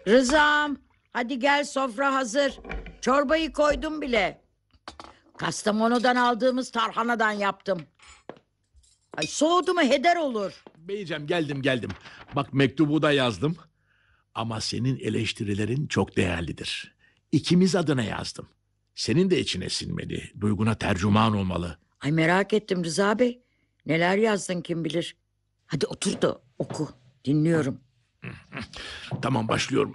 Rızam, hadi gel, sofra hazır. Çorbayı koydum bile. Kastamonu'dan aldığımız tarhanadan yaptım. Ay, soğudu mu heder olur. Beyciğim geldim. Bak mektubu da yazdım. Ama senin eleştirilerin çok değerlidir. İkimiz adına yazdım. Senin de içine sinmeli. Duyguna tercüman olmalı. Ay, merak ettim Rıza Bey. Neler yazdın kim bilir. Hadi otur da oku. Dinliyorum. Tamam, başlıyorum.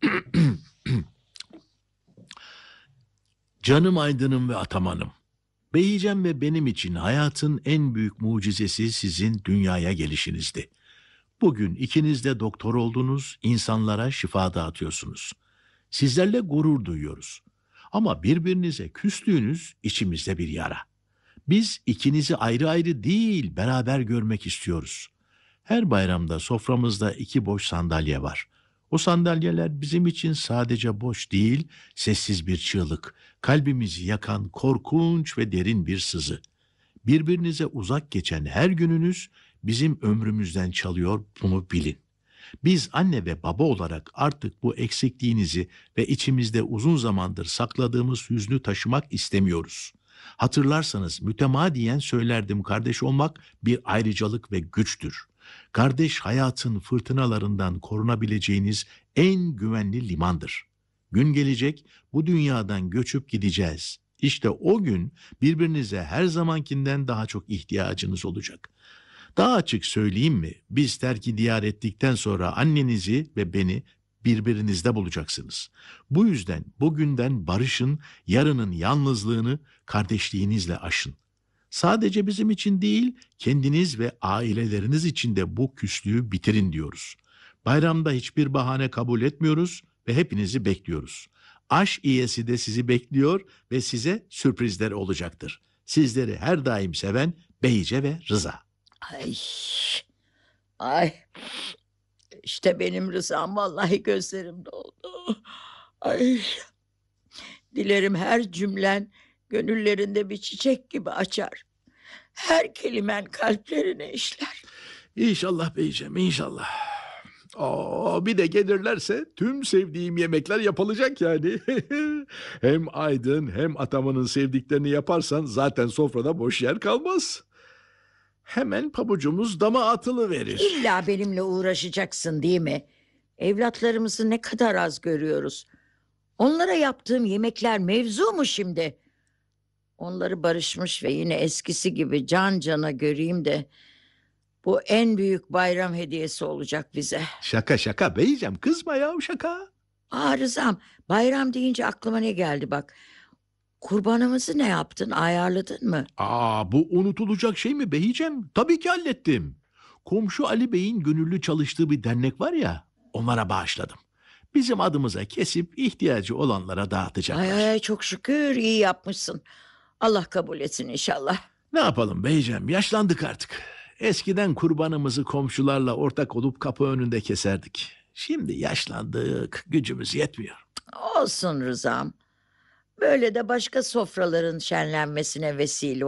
Canım aydınım ve atamanım. Beyicem ve benim için hayatın en büyük mucizesi sizin dünyaya gelişinizdi. Bugün ikiniz de doktor oldunuz, insanlara şifa dağıtıyorsunuz. Sizlerle gurur duyuyoruz. Ama birbirinize küstüğünüz içimizde bir yara. Biz ikinizi ayrı ayrı değil, beraber görmek istiyoruz. Her bayramda soframızda 2 boş sandalye var. O sandalyeler bizim için sadece boş değil, sessiz bir çığlık, kalbimizi yakan korkunç ve derin bir sızı. Birbirinize uzak geçen her gününüz bizim ömrümüzden çalıyor, bunu bilin. Biz anne ve baba olarak artık bu eksikliğinizi ve içimizde uzun zamandır sakladığımız hüznü taşımak istemiyoruz. Hatırlarsanız mütemadiyen söylerdim, kardeş olmak bir ayrıcalık ve güçtür. Kardeş hayatın fırtınalarından korunabileceğiniz en güvenli limandır. Gün gelecek, bu dünyadan göçüp gideceğiz. İşte o gün birbirinize her zamankinden daha çok ihtiyacınız olacak. Daha açık söyleyeyim mi? Biz terki diyar ettikten sonra annenizi ve beni birbirinizde bulacaksınız. Bu yüzden bugünden barışın, yarının yalnızlığını kardeşliğinizle aşın. Sadece bizim için değil, kendiniz ve aileleriniz için de bu küslüğü bitirin diyoruz. Bayramda hiçbir bahane kabul etmiyoruz ve hepinizi bekliyoruz. Aş iyesi de sizi bekliyor ve size sürprizler olacaktır. Sizleri her daim seven Beyce ve Rıza. Ay, ay. İşte benim Rızam, vallahi gözlerim doldu. Ay. Dilerim her cümlen gönüllerinde bir çiçek gibi açar. Her kelimen kalplerine işler. İnşallah beyciğim, inşallah. Bir de gelirlerse tüm sevdiğim yemekler yapılacak yani. Hem Aydın hem Ataman'ın sevdiklerini yaparsan zaten sofrada boş yer kalmaz. Hemen pabucumuz dama atılıverir. İlla benimle uğraşacaksın değil mi? Evlatlarımızı ne kadar az görüyoruz. Onlara yaptığım yemekler mevzu mu şimdi? Onları barışmış ve yine eskisi gibi can cana göreyim de bu en büyük bayram hediyesi olacak bize. Şaka beyciğim, kızma ya, şaka. Rızam, bayram deyince aklıma ne geldi bak. Kurbanımızı ne yaptın, ayarladın mı? Bu unutulacak şey mi beyciğim? Tabii ki hallettim. Komşu Ali Bey'in gönüllü çalıştığı bir dernek var ya, onlara bağışladım. Bizim adımıza kesip ihtiyacı olanlara dağıtacaklar. Ay, çok şükür, iyi yapmışsın. Allah kabul etsin inşallah. Ne yapalım beyciğim, yaşlandık artık. Eskiden kurbanımızı komşularla ortak olup kapı önünde keserdik. Şimdi yaşlandık, gücümüz yetmiyor. Olsun Rızam. Böyle de başka sofraların şenlenmesine vesile